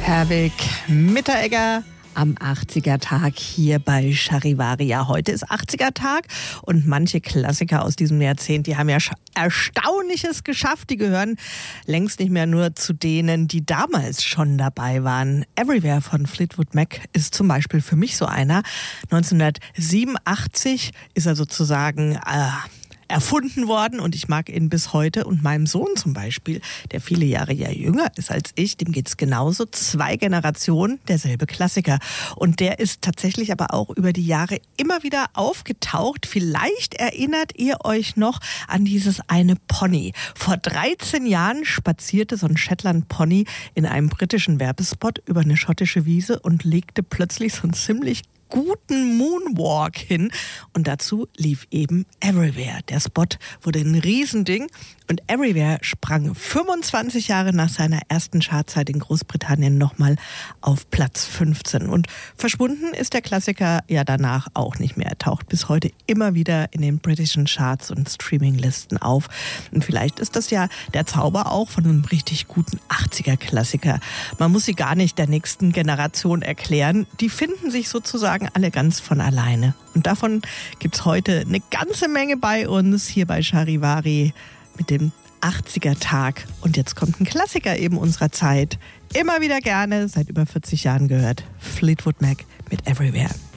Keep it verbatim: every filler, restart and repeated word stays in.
Herwig Mitteregger am achtziger-Tag hier bei Charivari. Ja, heute ist achtziger-Tag und manche Klassiker aus diesem Jahrzehnt, die haben ja Erstaunliches geschafft. Die gehören längst nicht mehr nur zu denen, die damals schon dabei waren. Everywhere von Fleetwood Mac ist zum Beispiel für mich so einer. neunzehnhundertsiebenundachtzig ist er sozusagen äh, erfunden worden und ich mag ihn bis heute. Und meinem Sohn zum Beispiel, der viele Jahre ja jünger ist als ich, dem geht's genauso. Zwei Generationen, derselbe Klassiker. Und der ist tatsächlich aber auch über die Jahre immer wieder aufgetaucht. Vielleicht erinnert ihr euch noch an dieses eine Pony. Vor dreizehn Jahren spazierte so ein Shetland Pony in einem britischen Werbespot über eine schottische Wiese und legte plötzlich so ein ziemlich guten Moonwalk hin und dazu lief eben Everywhere. Der Spot wurde ein Riesending und Everywhere sprang fünfundzwanzig Jahre nach seiner ersten Chartzeit in Großbritannien nochmal auf Platz fünfzehn. Und verschwunden ist der Klassiker ja danach auch nicht mehr. Er taucht bis heute immer wieder in den britischen Charts und Streaminglisten auf. Und vielleicht ist das ja der Zauber auch von einem richtig guten achtziger-Klassiker. Man muss sie gar nicht der nächsten Generation erklären. Die finden sich sozusagen alle ganz von alleine. Und davon gibt's heute eine ganze Menge bei uns hier bei Charivari mit dem achtziger-Tag. Und jetzt kommt ein Klassiker eben unserer Zeit. Immer wieder gerne, seit über vierzig Jahren gehört. Fleetwood Mac mit Everywhere.